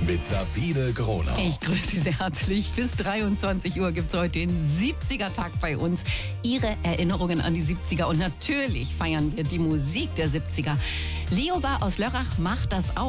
mit Sabine Gronau. Ich grüße Sie sehr herzlich. Bis 23 Uhr gibt es heute den 70er-Tag bei uns. Ihre Erinnerungen an die 70er. Und natürlich feiern wir die Musik der 70er. Leo Bar aus Lörrach macht das auch.